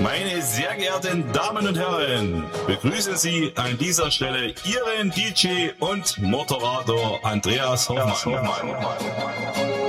Meine sehr geehrten Damen und Herren, begrüßen Sie an dieser Stelle Ihren DJ und Moderator Andreas Hoffmann.